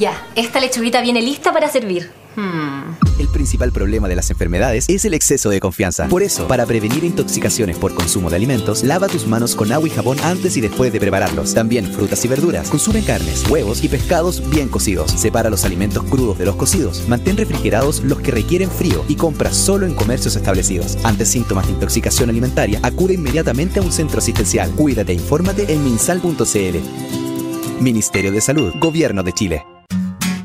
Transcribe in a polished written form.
Ya, esta lechuguita viene lista para servir. El principal problema de las enfermedades es el exceso de confianza. Por eso, para prevenir intoxicaciones por consumo de alimentos, lava tus manos con agua y jabón antes y después de prepararlos. También frutas y verduras. Consume carnes, huevos y pescados bien cocidos. Separa los alimentos crudos de los cocidos. Mantén refrigerados los que requieren frío y compra solo en comercios establecidos. Ante síntomas de intoxicación alimentaria, acude inmediatamente a un centro asistencial. Cuídate e infórmate en minsal.cl. Ministerio de Salud, Gobierno de Chile.